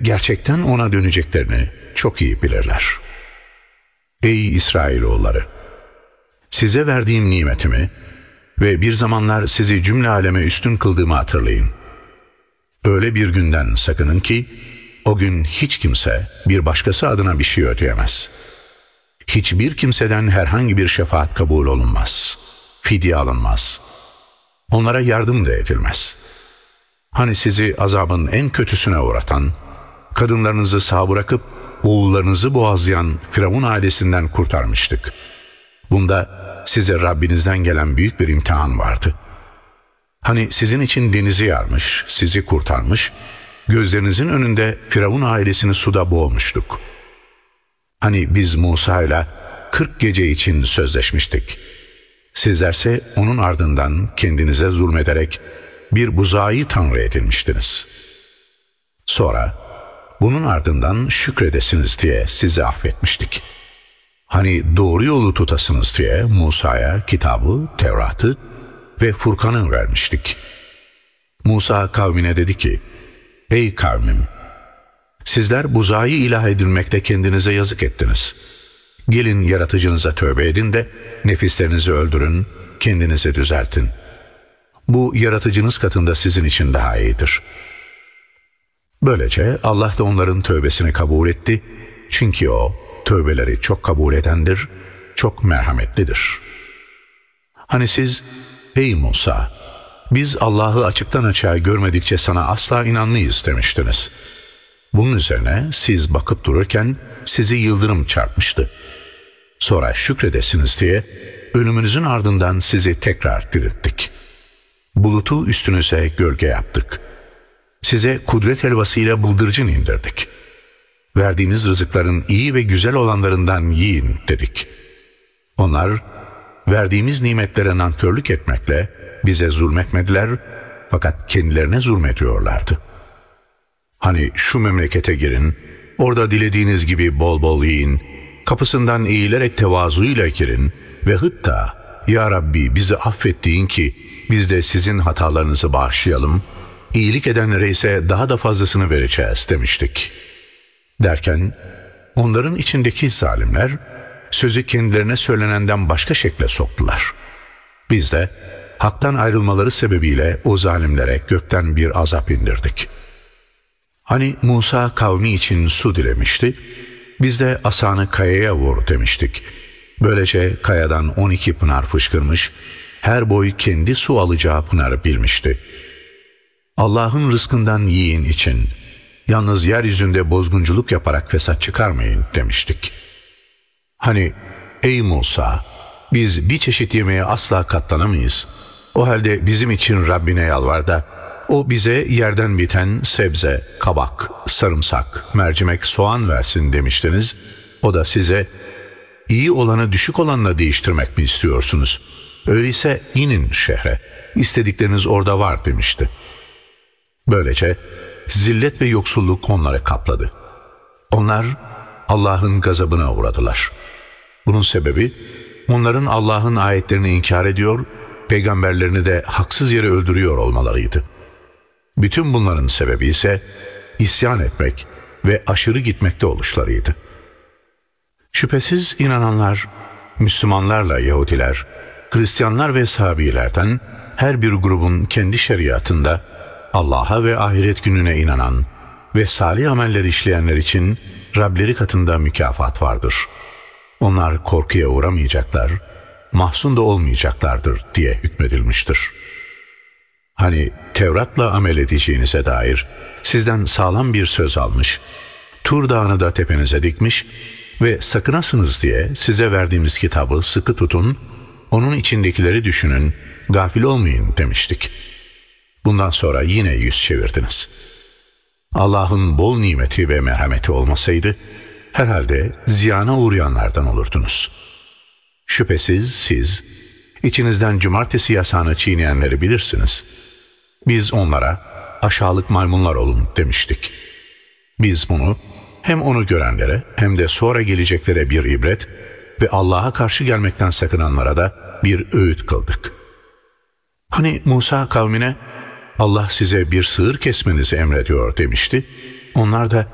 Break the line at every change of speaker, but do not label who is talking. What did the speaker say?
gerçekten ona döneceklerini çok iyi bilirler. Ey İsrailoğulları! Size verdiğim nimetimi ve bir zamanlar sizi cümle aleme üstün kıldığımı hatırlayın. Öyle bir günden sakının ki, o gün hiç kimse bir başkası adına bir şey ödeyemez. Hiçbir kimseden herhangi bir şefaat kabul olunmaz. Fidye alınmaz. Onlara yardım da edilmez. Hani sizi azabın en kötüsüne uğratan, kadınlarınızı sağ bırakıp oğullarınızı boğazlayan Firavun ailesinden kurtarmıştık. Bunda size Rabbinizden gelen büyük bir imtihan vardı. Hani sizin için denizi yarmış, sizi kurtarmış, gözlerinizin önünde Firavun ailesini suda boğmuştuk. Hani biz Musa ile 40 gece için sözleşmiştik. Sizlerse onun ardından kendinize zulmederek bir buzağı tanrı edilmiştiniz. Sonra bunun ardından şükredesiniz diye sizi affetmiştik. Hani doğru yolu tutasınız diye Musa'ya kitabı, Tevrat'ı ve Furkan'ı vermiştik. Musa kavmine dedi ki, ey kavmim! Sizler buzağı ilah edilmekte kendinize yazık ettiniz. Gelin yaratıcınıza tövbe edin de nefislerinizi öldürün, kendinizi düzeltin. Bu yaratıcınız katında sizin için daha iyidir. Böylece Allah da onların tövbesini kabul etti. Çünkü o tövbeleri çok kabul edendir, çok merhametlidir. Hani siz, ey Musa, biz Allah'ı açıktan açığa görmedikçe sana asla inanmayız demiştiniz. Bunun üzerine siz bakıp dururken sizi yıldırım çarpmıştı. Sonra şükredesiniz diye ölümünüzün ardından sizi tekrar dirilttik. Bulutu üstünüze gölge yaptık. Size kudret helvasıyla bıldırcın indirdik. Verdiğiniz rızıkların iyi ve güzel olanlarından yiyin dedik. Onlar verdiğimiz nimetlere nankörlük etmekle bize zulmetmediler, fakat kendilerine zulmediyorlardı. Hani şu memlekete girin, orada dilediğiniz gibi bol bol yiyin, kapısından eğilerek tevazuyla girin ve hatta ya Rabbi bizi affettiğin ki biz de sizin hatalarınızı bağışlayalım, iyilik edenlere ise daha da fazlasını vereceğiz demiştik. Derken onların içindeki zalimler sözü kendilerine söylenenden başka şekle soktular. Biz de haktan ayrılmaları sebebiyle o zalimlere gökten bir azap indirdik. Hani Musa kavmi için su dilemişti, biz de asanı kayaya vur demiştik. Böylece kayadan 12 pınar fışkırmış, her boy kendi su alacağı pınarı bilmişti. Allah'ın rızkından yiyin için, yalnız yeryüzünde bozgunculuk yaparak fesat çıkarmayın demiştik. Hani ey Musa, biz bir çeşit yemeğe asla katlanamayız. O halde bizim için Rabbine yalvar da, o bize yerden biten sebze, kabak, sarımsak, mercimek, soğan versin demiştiniz. O da size, iyi olanı düşük olanla değiştirmek mi istiyorsunuz? Öyleyse inin şehre, istedikleriniz orada var demişti. Böylece zillet ve yoksulluk onları kapladı. Onlar Allah'ın gazabına uğradılar. Bunun sebebi onların Allah'ın ayetlerini inkar ediyor, peygamberlerini de haksız yere öldürüyor olmalarıydı. Bütün bunların sebebi ise isyan etmek ve aşırı gitmekte oluşlarıydı. Şüphesiz inananlar, Müslümanlarla Yahudiler, Hristiyanlar ve Sahabilerden her bir grubun kendi şeriatında Allah'a ve ahiret gününe inanan ve salih ameller işleyenler için Rableri katında mükafat vardır. Onlar korkuya uğramayacaklar, mahzun da olmayacaklardır diye hükmedilmiştir. Hani Tevrat'la amel edeceğinize dair sizden sağlam bir söz almış, Tur Dağı'nı da tepenize dikmiş ve sakınasınız diye size verdiğimiz kitabı sıkı tutun, onun içindekileri düşünün, gafil olmayın demiştik. Bundan sonra yine yüz çevirdiniz. Allah'ın bol nimeti ve merhameti olmasaydı, herhalde ziyana uğrayanlardan olurdunuz. Şüphesiz siz, içinizden cumartesi yasağını çiğneyenleri bilirsiniz. Biz onlara aşağılık maymunlar olun demiştik. Biz bunu hem onu görenlere hem de sonra geleceklere bir ibret ve Allah'a karşı gelmekten sakınanlara da bir öğüt kıldık. Hani Musa kavmine Allah size bir sığır kesmenizi emrediyor demişti. Onlar da